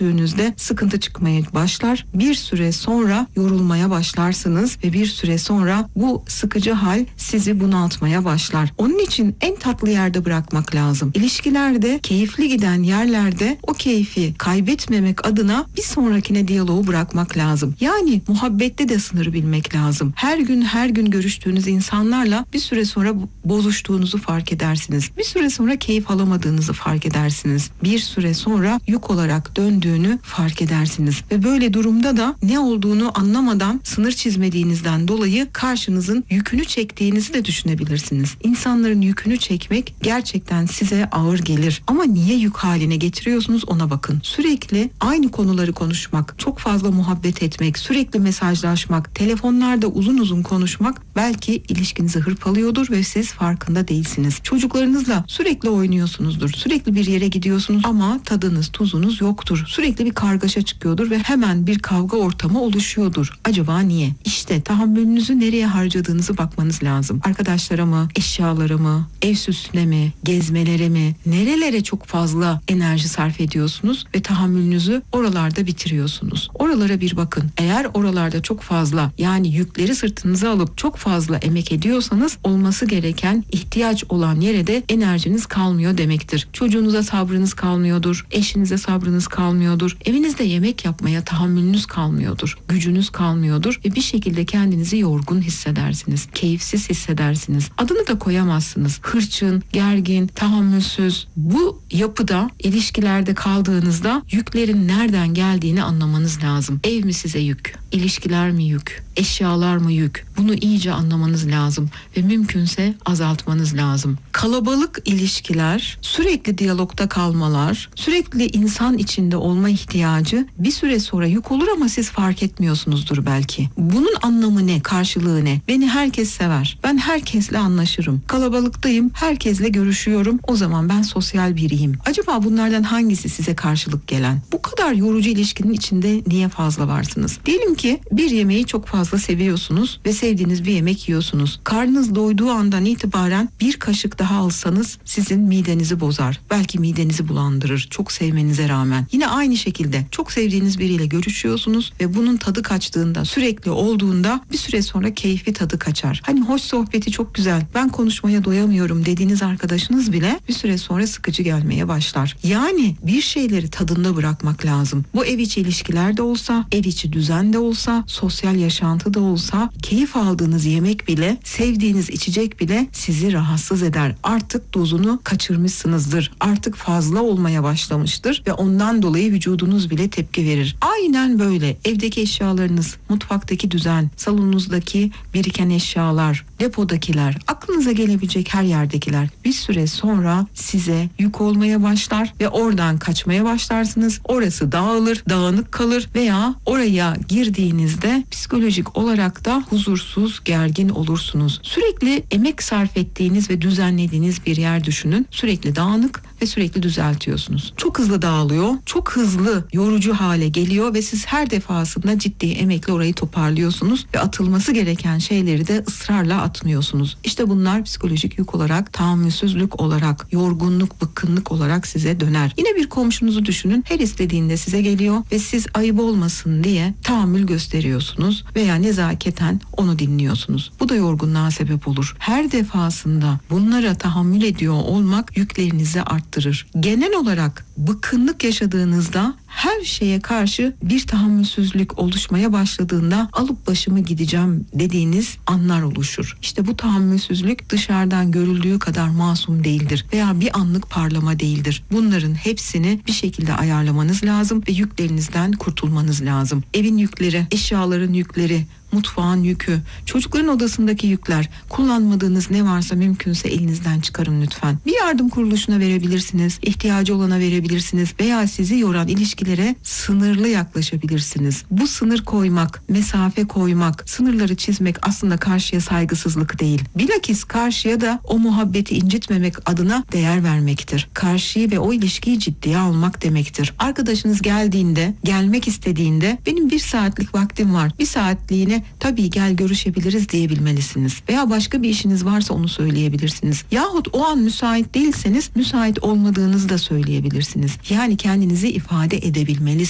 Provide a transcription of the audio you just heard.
görüştüğünüzde sıkıntı çıkmaya başlar. Bir süre sonra yorulmaya başlarsınız ve bir süre sonra bu sıkıcı hal sizi bunaltmaya başlar. Onun için en tatlı yerde bırakmak lazım. İlişkilerde keyifli giden yerlerde o keyfi kaybetmemek adına bir sonrakine diyaloğu bırakmak lazım. Yani muhabbette de sınırı bilmek lazım. Her gün görüştüğünüz insanlarla bir süre sonra bozuştuğunuzu fark edersiniz. Bir süre sonra keyif alamadığınızı fark edersiniz. Bir süre sonra yük olarak döndüğünü fark edersiniz. Ve böyle durumda da ne olduğunu anlamadan sınır çizmediğinizden dolayı karşınızın yükünü çektiğinizi de düşünebilirsiniz. İnsanların yükünü çekmek gerçekten size ağır gelir. Ama niye yük haline getiriyorsunuz ona bakın. Sürekli aynı konuları konuşmak, çok fazla muhabbet etmek, sürekli mesajlaşmak, telefonlarda uzun uzun konuşmak belki ilişkinizi hırpalıyordur ve siz farkında değilsiniz. Çocuklarınızla sürekli oynuyorsunuzdur. Sürekli bir yere gidiyorsunuz ama tadınız, tuzunuz yoktur. Sürekli bir kargaşa çıkıyordur ve hemen bir kavga ortamı oluşuyordur. Acaba niye? İşte tahammülünüzü nereye harcadığınızı bakmanız lazım. Arkadaşlara mı, eşyalara mı, ev süsüne mi, gezmelere mi, nerelere çok fazla enerji sarf ediyorsunuz ve tahammülünüzü oralarda bitiriyorsunuz. Oralara bir bakın. Eğer oralarda çok fazla, yani yükleri sırtınıza alıp çok fazla emek ediyorsanız olması gereken, ihtiyaç olan yere de enerjiniz kalmıyor demektir. Çocuğunuza sabrınız kalmıyordur, eşinize sabrınız kalmıyordur, evinizde yemek yapmaya tahammülünüz kalmıyordur, gücünüz kalmıyordur ve bir şekilde kendinizi yorgun hissedersiniz, keyifsiz hissedersiniz. Adını da koyamazsınız. Hırçın, gergin, tahammülsüz. Bu yapıda ilişkilerde kaldığınızda yüklerin nereden geldiğini anlamanız lazım. Ev mi size yük? İlişkiler mi yük? Eşyalar mı yük? Bunu iyice anlamanız lazım ve mümkünse azaltmanız lazım. Kalabalık ilişkiler, sürekli diyalogda kalmalar, sürekli insan içinde olma ihtiyacı bir süre sonra yük olur ama siz fark etmiyorsunuzdur belki. Bunun anlamı ne? Karşılığı ne? Beni herkes sever. Ben herkesle anlaşırım. Kalabalıktayım, herkesle görüşüyorum. O zaman ben sosyal biriyim. Acaba bunlardan hangisi size karşılık gelen? Bu kadar yorucu ilişkinin içinde niye fazla varsınız? Diyelim ki bir yemeği çok fazla seviyorsunuz ve sevdiğiniz bir yemek yiyorsunuz. Karnınız doyduğu andan itibaren bir kaşık daha alsanız sizin midenizi bozar. Belki midenizi bulandırır çok sevmenize rağmen. Yine aynı şekilde çok sevdiğiniz biriyle görüşüyorsunuz ve bunun tadı kaçtığında, sürekli olduğunda bir süre sonra keyfi tadı kaçar. Hani hoş sohbeti çok güzel, ben konuşmaya doyamıyorum dediğiniz arkadaşınız bile bir süre sonra sıkıcı gelmeye başlar. Yani bir şeyleri tadında bırakmak lazım. Bu ev içi ilişkiler de olsa, ev içi düzen de olsa, sosyal yaşantı da olsa, keyif aldığınız yemek bile, sevdiğiniz içecek bile sizi rahatsız eder. Artık dozunu kaçırmışsınızdır. Artık fazla olmaya başlamıştır ve ondan dolayı vücudunuz bile tepki verir. Aynen böyle. Evdeki eşyalarınız, mutfaktaki düzen, salonunuzdaki biriken eşyalar, depodakiler, aklınıza gelebilecek her yerdekiler bir süre sonra size yük olmaya başlar ve oradan kaçmaya başlarsınız. Orası dağılır, dağınık kalır veya oraya girdiğinizde psikolojik olarak da huzursuz, gergin olursunuz. Sürekli emek sarf ettiğiniz ve düzenlediğiniz bir yer düşünün. Sürekli dağınık ve sürekli düzeltiyorsunuz. Çok hızlı dağılıyor, çok hızlı yorucu hale geliyor ve siz her defasında ciddi emekle orayı toparlıyorsunuz ve atılması gereken şeyleri de ısrarla atmıyorsunuz. İşte bunlar psikolojik yük olarak, tahammülsüzlük olarak, yorgunluk, bıkkınlık olarak size döner. Yine bir komşunuzu düşünün. Her istediğinde size geliyor ve siz ayıp olmasın diye tahammül gösteriyorsunuz veya nezaketen onu dinliyorsunuz. Bu da yorgunluğa sebep olur. Her defasında bunlara tahammül ediyor olmak yüklerinizi arttırır. Genel olarak bıkkınlık yaşadığınızda her şeye karşı bir tahammülsüzlük oluşmaya başladığında alıp başımı gideceğim dediğiniz anlar oluşur. İşte bu tahammülsüzlük dışarıdan görüldüğü kadar masum değildir veya bir anlık parlama değildir. Bunların hepsini bir şekilde ayarlamanız lazım ve yüklerinizden kurtulmanız lazım. Evin yükleri, eşyaların yükleri, mutfağın yükü, çocukların odasındaki yükler, kullanmadığınız ne varsa mümkünse elinizden çıkarın lütfen. Bir yardım kuruluşuna verebilirsiniz, ihtiyacı olana verebilirsiniz veya sizi yoran ilişkilere sınırlı yaklaşabilirsiniz. Bu sınır koymak, mesafe koymak, sınırları çizmek aslında karşıya saygısızlık değil. Bilakis karşıya da o muhabbeti incitmemek adına değer vermektir. Karşıyı ve o ilişkiyi ciddiye almak demektir. Arkadaşınız geldiğinde, gelmek istediğinde benim 1 saatlik vaktim var, 1 saatliğine tabii gel görüşebiliriz diyebilmelisiniz. Veya başka bir işiniz varsa onu söyleyebilirsiniz. Yahut o an müsait değilseniz müsait olmadığınızı da söyleyebilirsiniz. Yani kendinizi ifade edebilmelisiniz.